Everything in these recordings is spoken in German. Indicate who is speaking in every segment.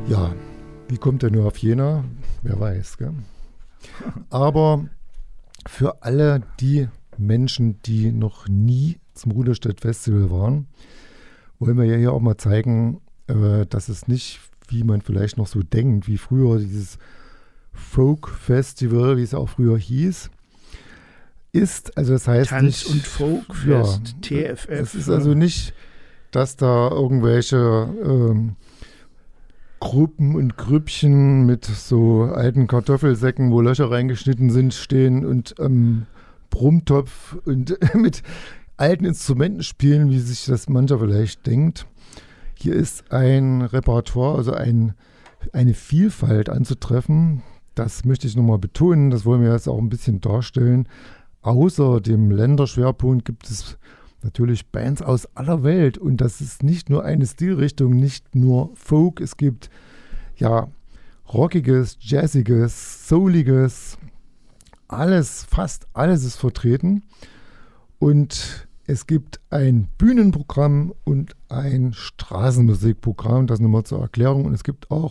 Speaker 1: Ja, wie kommt er nur auf Jena? Wer weiß, gell? Aber für alle die Menschen, die noch nie zum Ruderstedt Festival waren, wollen wir ja hier auch mal zeigen, dass es nicht, wie man vielleicht noch so denkt, wie früher dieses Folk-Festival, wie es auch früher hieß, ist. Also das heißt
Speaker 2: Tanz-
Speaker 1: nicht,
Speaker 2: und Folkfest,
Speaker 1: ja,
Speaker 2: TFF.
Speaker 1: Es ist also nicht, dass da irgendwelche Gruppen und Grüppchen mit so alten Kartoffelsäcken, wo Löcher reingeschnitten sind, stehen und Brummtopf und mit alten Instrumenten spielen, wie sich das mancher vielleicht denkt. Hier ist ein Repertoire, also eine Vielfalt anzutreffen. Das möchte ich nochmal betonen, das wollen wir jetzt auch ein bisschen darstellen. Außer dem Länderschwerpunkt gibt es natürlich Bands aus aller Welt und das ist nicht nur eine Stilrichtung, nicht nur Folk, es gibt ja rockiges, jazziges, souliges, alles, fast alles ist vertreten und es gibt ein Bühnenprogramm und ein Straßenmusikprogramm, das nochmal zur Erklärung, und es gibt auch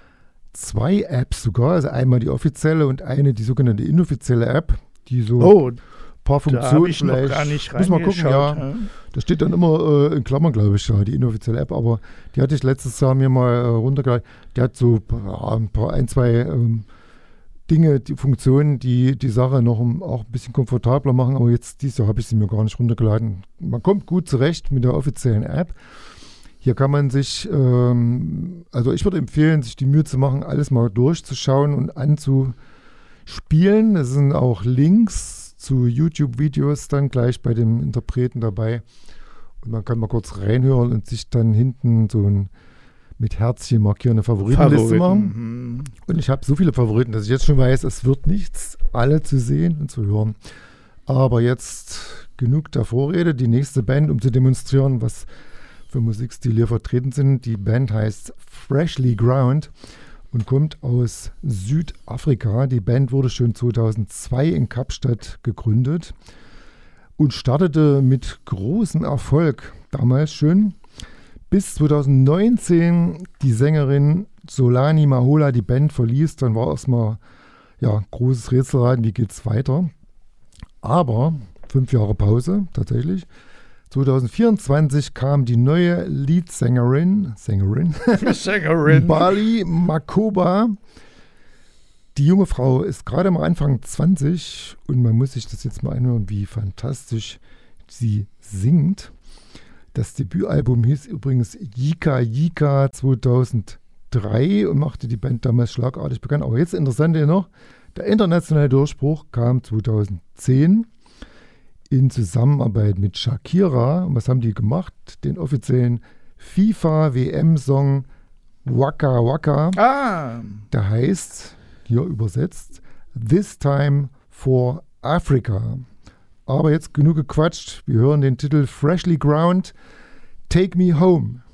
Speaker 1: 2 Apps sogar, also einmal die offizielle und eine, die sogenannte inoffizielle App, die so paar Funktionen
Speaker 2: da noch gar nicht
Speaker 1: muss mal gucken, ja. Das steht dann immer in Klammern, glaube ich, ja, die inoffizielle App, aber die hatte ich letztes Jahr mir mal runtergeladen. Die hat so ein, zwei Dinge, die Funktionen, die die Sache noch auch ein bisschen komfortabler machen, aber jetzt dieses Jahr habe ich sie mir gar nicht runtergeladen. Man kommt gut zurecht mit der offiziellen App. Hier kann man sich, also ich würde empfehlen, sich die Mühe zu machen, alles mal durchzuschauen und anzuspielen. Es sind auch Links zu YouTube-Videos dann gleich bei dem Interpreten dabei. Und man kann mal kurz reinhören und sich dann hinten so ein mit Herzchen markierende Favoritenliste machen. Und ich habe so viele Favoriten, dass ich jetzt schon weiß, es wird nichts, alle zu sehen und zu hören. Aber jetzt genug der Vorrede. Die nächste Band, um zu demonstrieren, was für Musikstile hier vertreten sind. Die Band heißt Freshly Ground und kommt aus Südafrika. Die Band wurde schon 2002 in Kapstadt gegründet und startete mit großem Erfolg damals schon. Bis 2019 die Sängerin Solani Mahola die Band verließ. Dann war erstmal großes Rätselraten, wie geht's weiter. Aber 5 Jahre Pause tatsächlich. 2024 kam die neue Leadsängerin Bali Makoba. Die junge Frau ist gerade am Anfang 20 und man muss sich das jetzt mal anhören, wie fantastisch sie singt. Das Debütalbum hieß übrigens Yika Yika 2003 und machte die Band damals schlagartig bekannt. Aber jetzt interessant ja noch, der internationale Durchbruch kam 2010 in Zusammenarbeit mit Shakira. Und was haben die gemacht? Den offiziellen FIFA-WM-Song Waka Waka. Der heißt, hier übersetzt, This Time for Africa. Aber jetzt genug gequatscht. Wir hören den Titel Freshly Ground, Take Me Home.